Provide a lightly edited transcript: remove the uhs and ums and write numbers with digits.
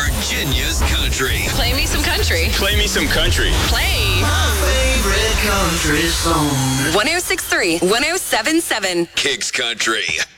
Virginia's country. Play me some country. Play me some country. Play. My favorite country song. 106.3, 107.7. Kicks Country.